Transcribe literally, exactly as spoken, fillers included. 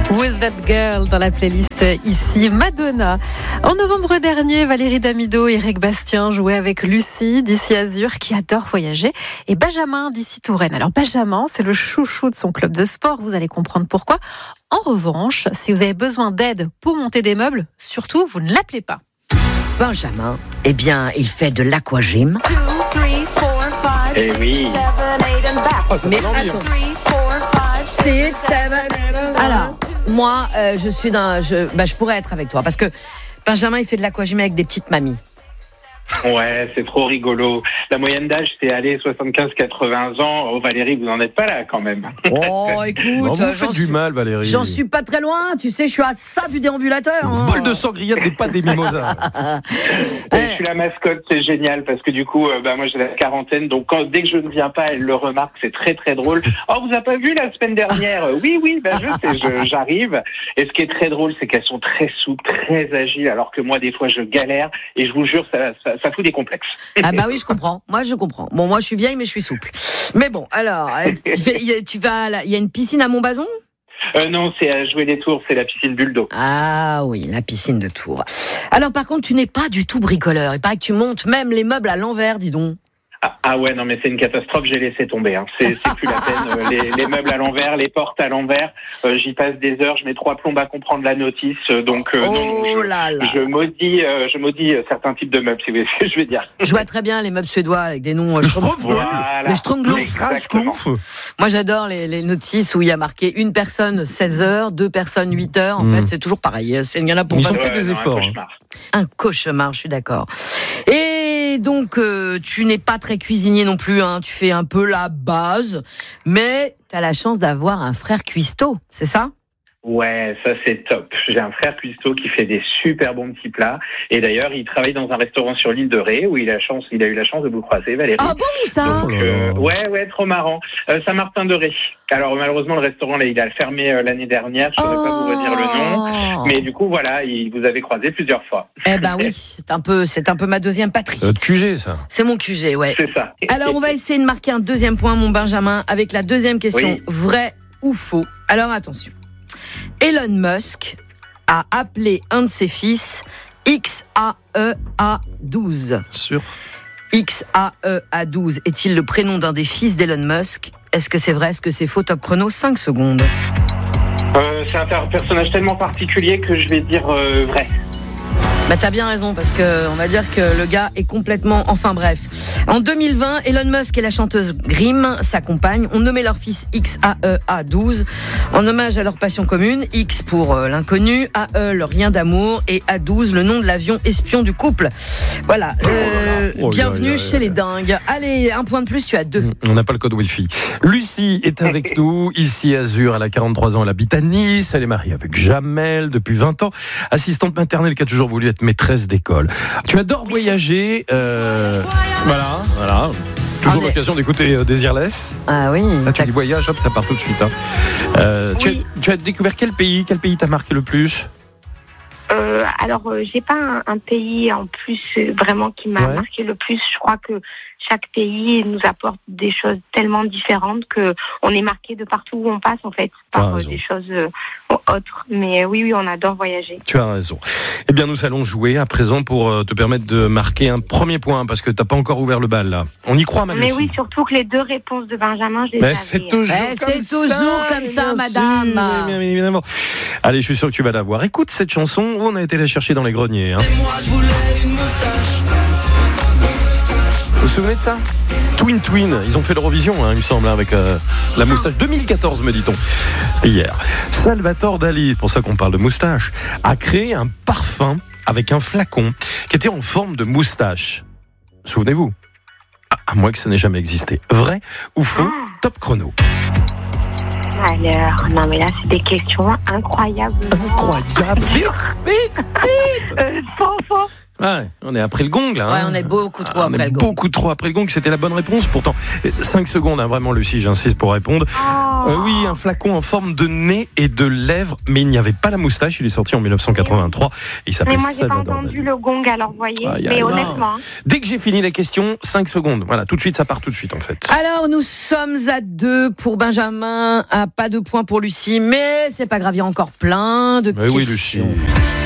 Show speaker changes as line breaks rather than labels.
With That Girl dans la playlist ici Madonna. En novembre dernier, Valérie Damido et Eric Bastien jouaient avec Lucie d'ici Azur qui adore voyager et Benjamin d'ici Touraine. Alors Benjamin, c'est le chouchou de son club de sport, vous allez comprendre pourquoi. En revanche, si vous avez besoin d'aide pour monter des meubles, surtout vous ne l'appelez pas.
Benjamin, eh bien, il fait de l'aquagym.
Eh oui.
Mais attends. six, seven, alors, moi, euh, je suis dans, je, bah, je pourrais être avec toi parce que Benjamin, il fait de l'aquagym avec des petites mamies.
Ouais, c'est trop rigolo. La moyenne d'âge, c'est aller soixante-quinze à quatre-vingts ans. Oh, Valérie, vous n'en êtes pas là quand même.
Oh, écoute,
non, vous
euh,
faites du
suis,
mal, Valérie.
J'en suis pas très loin. Tu sais, je suis à ça du déambulateur.
Une
hein.
boule de sangria, des pâtes, des mimosas.
Je suis la mascotte, c'est génial parce que du coup, euh, bah, moi j'ai la quarantaine, donc quand, dès que je ne viens pas, elle le remarque, c'est très très drôle. Oh, vous avez pas vu la semaine dernière? Oui, oui, bah, je sais, je, j'arrive. Et ce qui est très drôle, c'est qu'elles sont très souples, très agiles, alors que moi des fois je galère et je vous jure, ça, ça, ça fout des complexes.
Ah bah oui, je comprends. Moi, je comprends. Bon, moi, je suis vieille, mais je suis souple. Mais bon, alors, tu, fais, tu vas, il y a une piscine à Montbazon?
Euh, non, c'est à jouer les tours, c'est la piscine Buldo.
Ah oui, la piscine de Tours. Alors par contre, tu n'es pas du tout bricoleur. Il paraît que tu montes même les meubles à l'envers, dis donc.
Ah, ah ouais, non mais c'est une catastrophe, j'ai laissé tomber. Hein. C'est, c'est plus la peine. Euh, les, les meubles à l'envers, les portes à l'envers, euh, j'y passe des heures, je mets trois plombes à comprendre la notice. Euh, donc euh,
oh
non, non, je,
là là.
je maudis, euh, je maudis euh, certains types de meubles, si vous voyez ce que je veux dire.
Je vois très bien les meubles suédois avec des noms. Euh,
voilà.
Les Stronglouf.
Exactement.
Moi j'adore les, les notices où il y a marqué une personne seize heures, deux personnes huit heures. En
mmh.
fait, c'est toujours pareil. C'est, il y en a pour
Ils ont
vingt.
fait
Ouais,
des
non,
efforts.
Un cauchemar.
Un cauchemar, je suis d'accord. Et donc, euh, tu n'es pas très cuisinier non plus, hein. Tu fais un peu la base, mais tu as la chance d'avoir un frère cuistot, c'est ça ?
Ouais, ça c'est top. J'ai un frère cuistot qui fait des super bons petits plats. Et d'ailleurs, il travaille dans un restaurant sur l'île de Ré où il a, chance, il a eu la chance de vous croiser, Valérie.
Ah bon, ça ?
Donc, euh, ouais, ouais, trop marrant. Euh, Saint-Martin de Ré. Alors malheureusement, le restaurant, là, il a fermé euh, l'année dernière. Je ne saurais
oh.
pas vous redire le nom. Mais du coup, voilà, il vous avez croisé plusieurs fois.
Eh ben oui, c'est un peu, c'est un peu ma deuxième patrie.
Notre Q G, ça.
C'est mon Q G, ouais.
C'est ça.
Alors, on va essayer de marquer un deuxième point, mon Benjamin, avec la deuxième question.
Oui.
Vrai ou faux ? Alors, attention. Elon Musk a appelé un de ses fils X A E A douze.
Sûr.
X A E A douze est-il le prénom d'un des fils d'Elon Musk ? Est-ce que c'est vrai ? Est-ce que c'est faux ? Top chrono, cinq secondes.
Euh, c'est un personnage tellement particulier que je vais dire euh, vrai.
Bah t'as bien raison parce que on va dire que le gars est complètement, enfin bref. En deux mille vingt, Elon Musk et la chanteuse Grimm, sa compagne, ont nommé leur fils X A E A douze en hommage à leur passion commune. X pour euh, l'inconnu, A E leur lien d'amour et A douze le nom de l'avion espion du couple. Voilà. Euh,
oh là
bienvenue
là là
chez
là.
les dingues. Allez, un point de plus, tu as deux.
On n'a pas le code Wi-Fi. Lucie est avec nous, ici à Azur. Elle a quarante-trois ans, elle habite à Nice. Elle est mariée avec Jamel depuis vingt ans. Assistante maternelle qui a toujours voulu être maîtresse d'école. Tu adores voyager. Euh, voilà, voilà. Toujours
Ah, mais...
l'occasion d'écouter euh, Désirless.
Ah oui.
Là, tu dis voyage, hop, ça part tout de suite. Hein. Euh,
Oui.
tu, as, tu as découvert quel pays Quel pays t'a marqué le plus?
Euh, alors, euh, j'ai pas un, un pays en plus euh, vraiment qui m'a
Ouais.
marqué le plus. Je crois que chaque pays nous apporte des choses tellement différentes que on est marqué de partout où on passe en fait par
T'as
euh,
raison.
des choses euh, autres. Mais euh, oui, oui, on adore voyager.
Tu as raison. Eh bien, nous allons jouer à présent pour euh, te permettre de marquer un premier point parce que t'as pas encore ouvert le bal là. On y croit, Manu.
Mais oui, surtout que les deux réponses de Benjamin, je les
Mais
avais.
c'est toujours
Eh,
comme
c'est
ça,
toujours comme ça,
bien
madame.
sûr, bien, bien, bien, évidemment. Allez, je suis sûr que tu vas l'avoir. Écoute cette chanson où on a été la chercher dans les greniers. Hein. Vous vous souvenez de ça? Twin Twin, ils ont fait l'Eurovision, hein, il me semble, avec euh, la moustache. deux mille quatorze, me dit-on. C'était hier. Salvatore Dali, pour ça qu'on parle de moustache, a créé un parfum avec un flacon qui était en forme de moustache. Souvenez-vous? À moins que ça n'ait jamais existé. Vrai ou faux? Top chrono.
Alors, non mais là, c'est des questions incroyables.
Incroyable. Vite, vite, vite.
Euh, faux, faux.
Ouais, on est après le gong là.
Ouais,
hein.
on est beaucoup trop
Ah,
après
on est
le gong.
beaucoup trop après le gong. C'était la bonne réponse. Pourtant, cinq secondes, hein, vraiment, Lucie, j'insiste pour répondre.
Oh.
Euh, oui, un flacon en forme de nez et de lèvres, mais il n'y avait pas la moustache. Il est sorti en dix-neuf cent quatre-vingt-trois. Il s'appelait
Mais moi, j'ai pas
Salvador
entendu
Dali.
le gong, alors, vous voyez.
Aïe,
mais
aïe,
honnêtement. hein.
Dès que j'ai fini les questions, cinq secondes. Voilà, tout de suite, ça part tout de suite en fait.
Alors, nous sommes à deux pour Benjamin, à pas de points pour Lucie, mais c'est pas grave, il y a encore plein de
Mais oui,
questions.
Lucie.